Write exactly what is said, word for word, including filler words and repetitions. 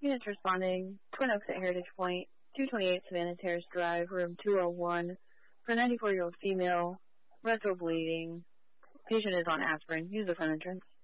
Units responding, Twin Oaks at Heritage Point, two twenty-eight Savannah Terrace Drive, room two oh one, for a ninety-four-year-old female, rectal bleeding. Patient is on aspirin. Use the front entrance.